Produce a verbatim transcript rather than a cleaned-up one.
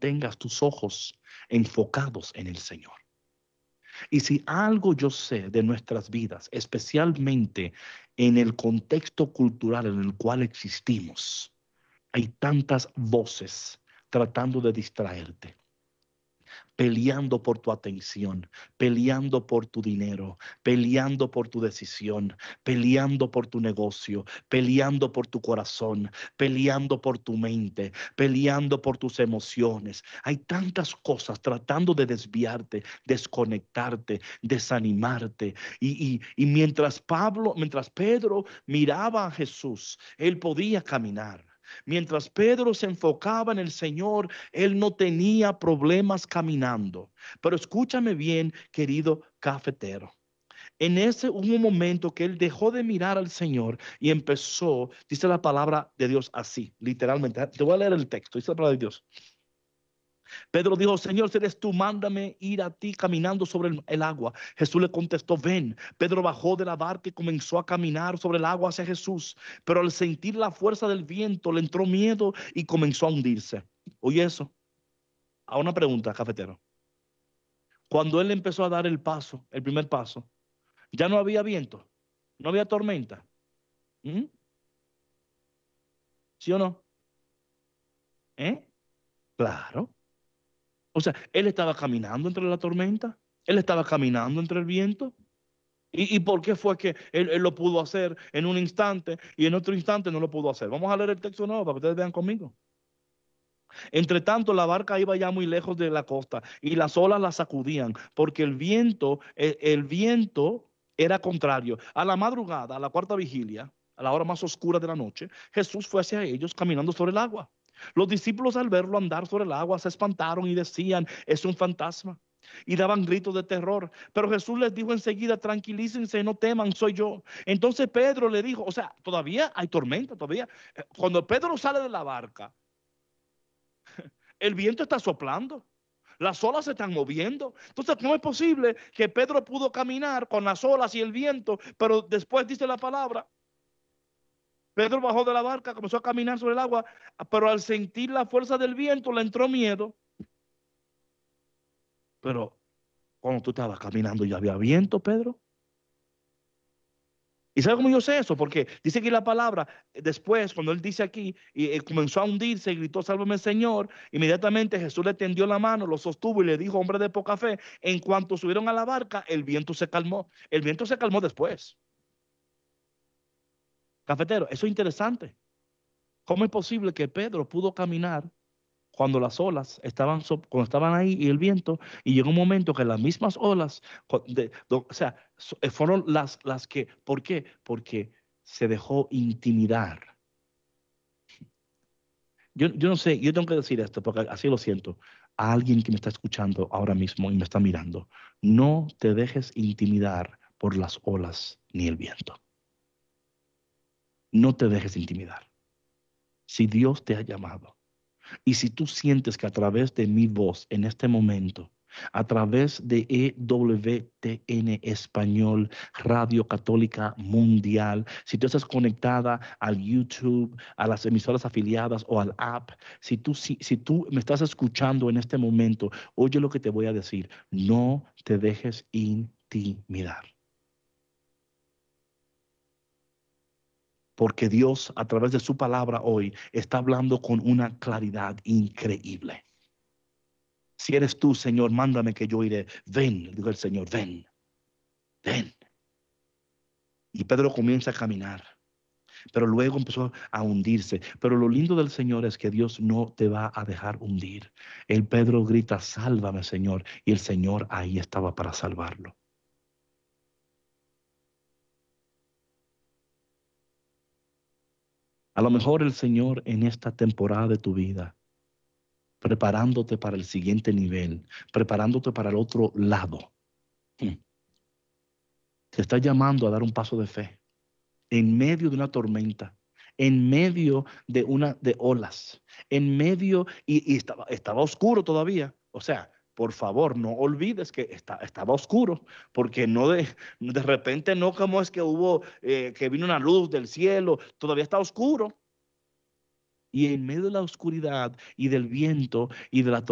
mantengas tus ojos enfocados en el Señor. Y si algo yo sé de nuestras vidas, especialmente en el contexto cultural en el cual existimos, hay tantas voces tratando de distraerte, peleando por tu atención, peleando por tu dinero, peleando por tu decisión, peleando por tu negocio, peleando por tu corazón, peleando por tu mente, peleando por tus emociones. Hay tantas cosas tratando de desviarte, desconectarte, desanimarte. Y, y, y mientras Pablo, mientras Pedro miraba a Jesús, él podía caminar. Mientras Pedro se enfocaba en el Señor, él no tenía problemas caminando. Pero escúchame bien, querido cafetero. En ese hubo un momento que él dejó de mirar al Señor y empezó, dice la palabra de Dios así, literalmente. Te voy a leer el texto, dice la palabra de Dios. Pedro dijo, Señor, si eres tú, mándame ir a ti caminando sobre el, el agua. Jesús le contestó, ven. Pedro bajó de la barca y comenzó a caminar sobre el agua hacia Jesús. Pero al sentir la fuerza del viento, le entró miedo y comenzó a hundirse. Oye eso. A una pregunta, cafetero. Cuando él empezó a dar el paso, el primer paso, ya no había viento, no había tormenta. ¿Mm? ¿Sí o no? ¿Eh? Claro. O sea, él estaba caminando entre la tormenta, él estaba caminando entre el viento. ¿Y, y por qué fue que él, él lo pudo hacer en un instante y en otro instante no lo pudo hacer? Vamos a leer el texto nuevo para que ustedes vean conmigo. Entre tanto, la barca iba ya muy lejos de la costa y las olas la sacudían porque el viento, el, el viento era contrario. A la madrugada, a la cuarta vigilia, a la hora más oscura de la noche, Jesús fue hacia ellos caminando sobre el agua. Los discípulos al verlo andar sobre el agua se espantaron y decían, es un fantasma. Y daban gritos de terror. Pero Jesús les dijo enseguida, tranquilícense, no teman, soy yo. Entonces Pedro le dijo, o sea, todavía hay tormenta, todavía. Eh, Cuando Pedro sale de la barca, el viento está soplando. Las olas se están moviendo. Entonces, ¿cómo es posible que Pedro pudo caminar con las olas y el viento, pero después dice la palabra? Pedro bajó de la barca, comenzó a caminar sobre el agua, pero al sentir la fuerza del viento le entró miedo. Pero cuando tú estabas caminando ya había viento, Pedro. ¿Y sabe cómo yo sé eso? Porque dice aquí la palabra, después, cuando él dice aquí, y, y comenzó a hundirse y gritó, sálvame Señor, inmediatamente Jesús le tendió la mano, lo sostuvo y le dijo, hombre de poca fe, en cuanto subieron a la barca, el viento se calmó. El viento se calmó después. Cafetero, eso es interesante. ¿Cómo es posible que Pedro pudo caminar cuando las olas estaban, so- cuando estaban ahí y el viento, y llegó un momento que las mismas olas, cu- de- do- o sea, so- eh, fueron las, las que, ¿por qué? Porque se dejó intimidar. Yo, yo no sé, yo tengo que decir esto porque así lo siento. A alguien que me está escuchando ahora mismo y me está mirando, no te dejes intimidar por las olas ni el viento. No te dejes intimidar. Si Dios te ha llamado, y si tú sientes que a través de mi voz en este momento, a través de E W T N Español, Radio Católica Mundial, si tú estás conectada al YouTube, a las emisoras afiliadas o al app, si tú, si, si tú me estás escuchando en este momento, oye lo que te voy a decir, no te dejes intimidar. Porque Dios, a través de su palabra hoy, está hablando con una claridad increíble. Si eres tú, Señor, mándame que yo iré. Ven, dijo el Señor, ven, ven. Y Pedro comienza a caminar, pero luego empezó a hundirse. Pero lo lindo del Señor es que Dios no te va a dejar hundir. El Pedro grita, sálvame, Señor. Y el Señor ahí estaba para salvarlo. A lo mejor el Señor en esta temporada de tu vida, preparándote para el siguiente nivel, preparándote para el otro lado, mm, te está llamando a dar un paso de fe en medio de una tormenta, en medio de una de olas, en medio y, y estaba, estaba oscuro todavía. O sea, por favor, no olvides que está, estaba oscuro, porque no de, de repente no como es que hubo, eh, que vino una luz del cielo, todavía está oscuro. Y en medio de la oscuridad y del viento y de la